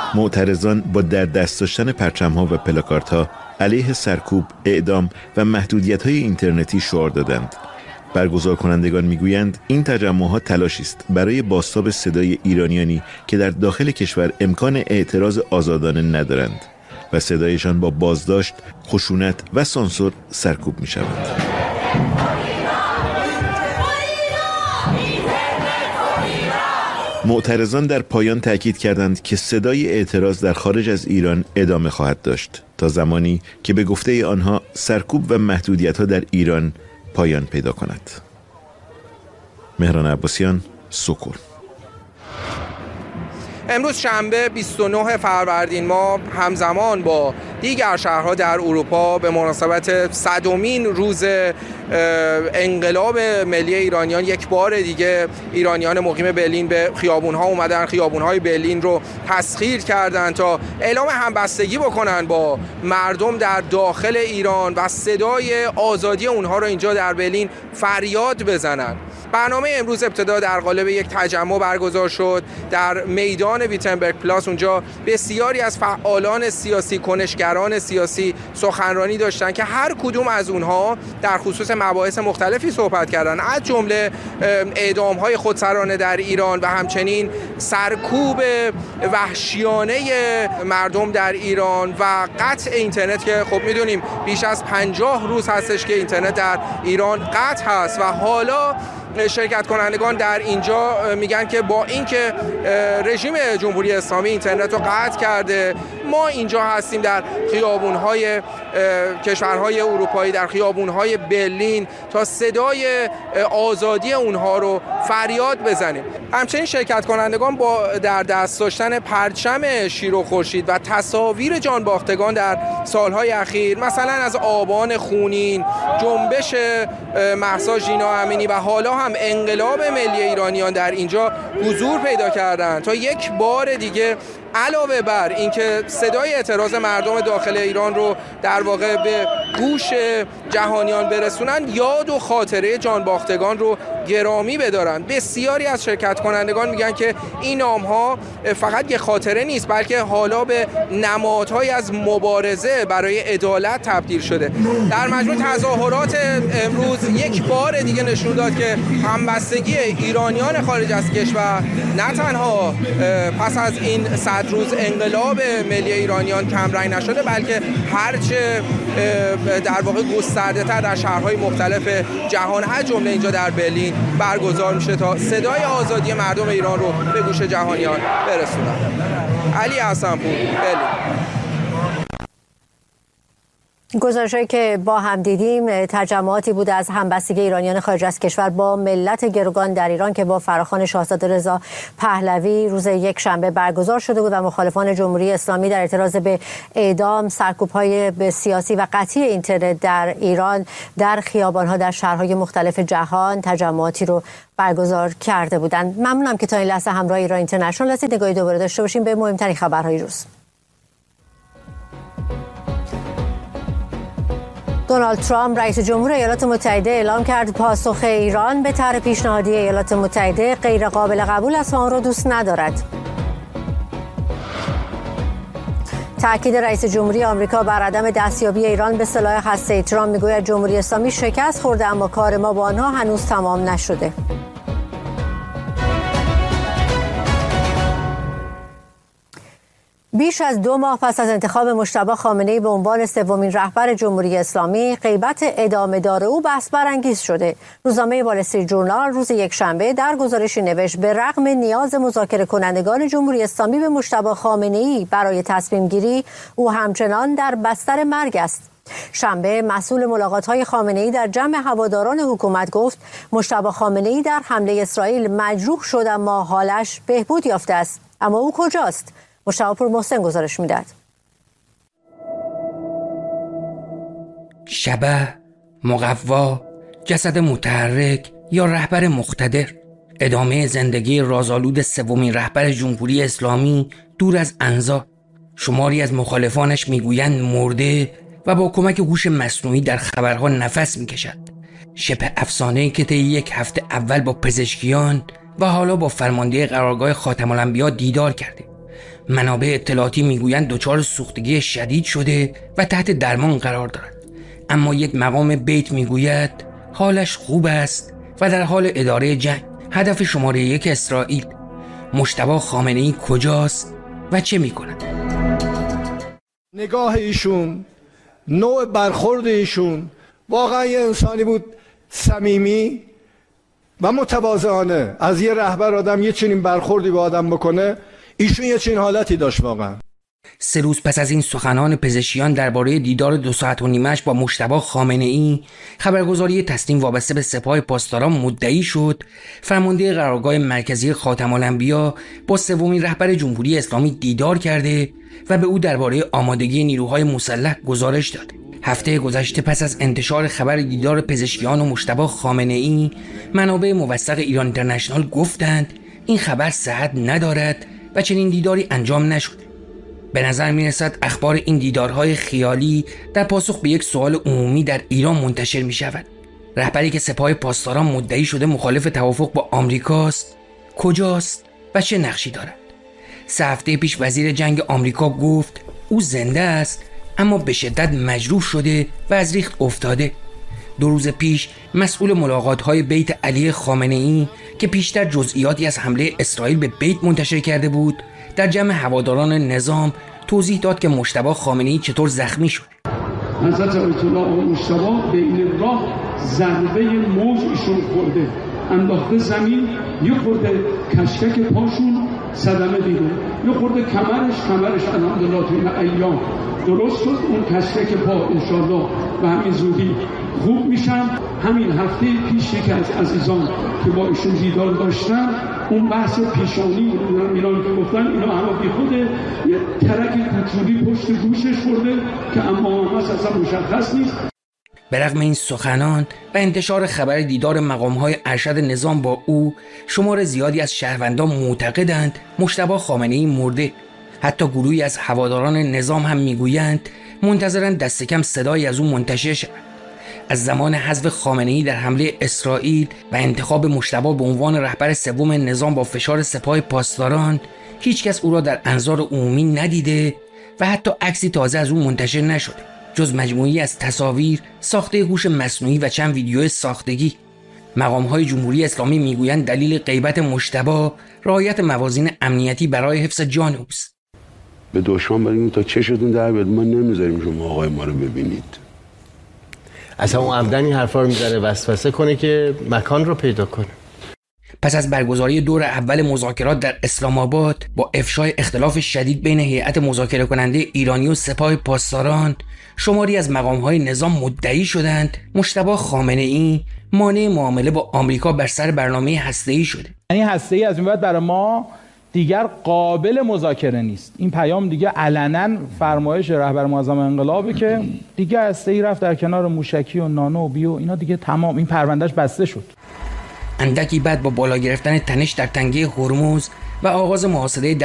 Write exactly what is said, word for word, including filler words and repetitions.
معترضان با در دست داشتن پرچم‌ها و پلاکاردها علیه سرکوب، اعدام و محدودیت‌های اینترنتی شعار دادند. برگزار کنندگان میگویند این تجمعات تلاشی است برای بازتاب صدای ایرانیانی که در داخل کشور امکان اعتراض آزادانه ندارند و صدایشان با بازداشت، خشونت و سانسور سرکوب می‌شود. معترضان در پایان تأکید کردند که صدای اعتراض در خارج از ایران ادامه خواهد داشت تا زمانی که به گفته آنها سرکوب و محدودیت‌ها در ایران پایان پیدا کند. مهران عباسیان، سکر. امروز شنبه بیست و نه فروردین ماه همزمان با دیگر شهرها در اروپا به مناسبت صدمین روز انقلاب ملی ایرانیان یک بار دیگه ایرانیان مقیم برلین به خیابون‌ها اومدن، خیابون‌های برلین رو تسخیر کردند تا اعلام همبستگی بکنن با مردم در داخل ایران و صدای آزادی اونها رو اینجا در برلین فریاد بزنن. برنامه امروز ابتدا در قالب یک تجمع برگزار شد در میدان ویتنبرگ پلاس. اونجا بسیاری از فعالان سیاسی، کنشگران سیاسی سخنرانی داشتن که هر کدوم از اونها در خصوص مباحث مختلفی صحبت کردن، از جمله اعدام‌های خودسرانه در ایران و همچنین سرکوب وحشیانه مردم در ایران و قطع اینترنت که خب میدونیم بیش از پنجاه روز هستش که اینترنت در ایران قطع هست و حالا شرکت کنندگان در اینجا میگن که با اینکه رژیم جمهوری اسلامی اینترنت رو قطع کرده، ما اینجا هستیم در خیابون‌های کشورهای اروپایی، در خیابون‌های برلین تا صدای آزادی اونها رو فریاد بزنیم. همچنین شرکت کنندگان با در دست داشتن پرچم شیر و خورشید و تصاویر جانباختگان در سالهای اخیر، مثلا از آبان خونین، جنبش مهسا ژینا امینی و حالا هم انقلاب ملی ایرانیان در اینجا حضور پیدا کردند تا یک بار دیگه علاوه بر اینکه صدای اعتراض مردم داخل ایران رو در واقع به گوش جهانیان برسونن، یاد و خاطره جانباختگان رو گرامی بدارن. بسیاری از شرکت کنندگان میگن که این نام‌ها فقط یه خاطره نیست، بلکه حالا به نمادهای از مبارزه برای عدالت تبدیل شده. در مجموع تظاهرات امروز یک بار دیگه نشون داد که همبستگی ایرانیان خارج از کشور نه تنها پس از این صد روز انقلاب ملی ایرانیان کمرنگ نشده، بلکه هرچه در واقع گسترده تر در شهرهای مختلف جهان از جمله اینجا در برلین برگزار میشه تا صدای آزادی مردم ایران رو به گوش جهانیان برسونن. علی حسن‌پور، برلین. گزارش‌هایی که با هم دیدیم تجمعاتی بود از همبستگی ایرانیان خارج از کشور با ملت گروگان در ایران که با فراخوان شاهزاده رضا پهلوی روز یک شنبه برگزار شده بود و مخالفان جمهوری اسلامی در اعتراض به اعدام، سرکوب‌های سیاسی و قطعی اینترنت در ایران در خیابان‌ها در شهرهای مختلف جهان تجمعاتی رو برگزار کرده بودند. ممنونم که تا این لحظه همراه ایران اینترنشنال هستید. نگاهی دوباره داشته باشیم به مهمترین خبرهای روز. دونالد ترامپ رئیس جمهور ایالات متحده اعلام کرد پاسخ ایران به طرح پیشنهادی ایالات متحده غیر قابل قبول است و آن را دوست ندارد. تأکید رئیس جمهوری آمریکا بر عدم دستیابی ایران به سلاح هسته‌ای. ترامپ میگوید جمهوری اسلامی شکست خورده اما کار ما با آنها هنوز تمام نشده. بیش از دو ماه پس از انتخاب مجتبی خامنه‌ای به عنوان سومین رهبر جمهوری اسلامی، غیبت ادامه‌دار او بحث برانگیز شده. روزنامه وال استریت ژورنال روز یکشنبه در گزارشی نوشت به رغم نیاز مذاکره کنندگان جمهوری اسلامی به مجتبی خامنه‌ای برای تصمیم گیری، او همچنان در بستر مرگ است. شنبه مسئول ملاقات‌های خامنه‌ای در جمع هواداران حکومت گفت مجتبی خامنه‌ای در حمله اسرائیل مجروح شد اما حالش بهبود یافته است. اما او کجاست؟ مشتاق پور محسن گزارش میداد. شبح، مقوا، جسد متحرک یا رهبر مقتدر، ادامه زندگی رازآلود سومین رهبر جمهوری اسلامی دور از انزا. شماری از مخالفانش میگویند مرده و با کمک هوش مصنوعی در خبرها نفس میکشد. شبه افسانه‌ای که طی یک هفته اول با پزشکیان و حالا با فرمانده قرارگاه خاتم الانبیا دیدار کرده. منابع اطلاعاتی میگویند دچار سوختگی شدید شده و تحت درمان قرار دارد، اما یک مقام بیت میگوید حالش خوب است و در حال اداره جنگ. هدف شماره یک اسرائیل، مجتبی خامنه‌ای کجاست و چه میکند؟ نگاه ایشون، نوع برخورد ایشون واقعا یه انسانی بود صمیمی و متواضعانه. از یه رهبر آدم یه چنین برخوردی با آدم بکنه، ایشون یه چنین حالتی داشت واقعا. سه روز پس از این سخنان پزشکیان درباره دیدار دو ساعت و نیمه‌اش با مجتبی خامنه‌ای، خبرگزاری تسنیم وابسته به سپاه پاسداران مدعی شد فرمانده قرارگاه مرکزی خاتم الانبیا با سومین رهبر جمهوری اسلامی دیدار کرده و به او درباره آمادگی نیروهای مسلح گزارش داد. هفته گذشته پس از انتشار خبر دیدار پزشکیان و مجتبی خامنه‌ای، منابع موثق ایران اینترنشنال گفتند این خبر صحت ندارد و چنین دیداری انجام نشد. به نظر می رسد اخبار این دیدارهای خیالی در پاسخ به یک سوال عمومی در ایران منتشر می شود. رهبری که سپاه پاسداران مدعی شده مخالف توافق با آمریکاست، کجاست و چه نقشی دارد؟ سه هفته پیش وزیر جنگ آمریکا گفت او زنده است اما به شدت مجروح شده و از ریخت افتاده. دو روز پیش مسئول ملاقات‌های بیت علی خامنه‌ای که پیشتر جزئیاتی از حمله اسرائیل به بیت منتشر کرده بود، در جمع هواداران نظام توضیح داد که مجتبی خامنه‌ای چطور زخمی شد. حضرت آیت الله آقا مجتبی به این راه ضربه موج ایشون خورده، انداخته زمین، یه خورده کشکک پاشون صدمه دیده، یه خورده کمرش کمرش الحمدلله تو این ایام درست شد. اون کشکک پا انشالله و همین زودی خوب میشن. همین هفته پیش یکی از عزیزان که با ایشون دیدار داشتن، اون بحث پیشانی ایران که گفتن اینا همه بی خوده، یه ترک کوچولی پشت گوشش خورده که اما همه اصلا مشخص نیست. به رغم این سخنان و انتشار خبر دیدار مقام‌های ارشد نظام با او، شمار زیادی از شهروندان معتقدند مجتبی خامنه‌ای مرده. حتی گروهی از هواداران نظام هم میگویند منتظرند دست کم صدایی از او منتشر شود. از زمان حذف خامنه‌ای در حمله اسرائیل و انتخاب مجتبی به عنوان رهبر سوم نظام با فشار سپاه پاسداران، هیچ کس او را در انظار عمومی ندیده و حتی عکسی تازه از او منتشر نشده جز مجموعی از تصاویر، ساخته هوش مصنوعی و چند ویدیو ساختگی. مقام‌های جمهوری اسلامی میگویند دلیل غیبت مجتبی رعایت موازین امنیتی برای حفظ جان اوست. به دشمن بریم تا چشتون در بیاد، ما نمیذاریم شما آقای ما رو ببینید. اصلا اون عمدن این حرفا رو میزنه وسوسه کنه که مکان رو پیدا کنه. پس از برگزاری دور اول مذاکرات در اسلام آباد با افشای اختلاف شدید بین هیئت مذاکره کننده ایرانی و سپاه پاسداران، شماری از مقام‌های نظام مدعی شدند مجتبی خامنه‌ای مانع معامله با آمریکا بر سر برنامه هسته‌ای شده. یعنی هسته‌ای از این بعد برای ما دیگر قابل مذاکره نیست. این پیام دیگه علنا فرمایش رهبر معظم انقلابه که دیگه هسته‌ای رفت در کنار موشکی و نانو و بیو، اینا دیگه تمام، این پروندهش بسته شد. اندکی بعد با بالا گرفتن تنش در تنگه هرمز و آغاز محاصره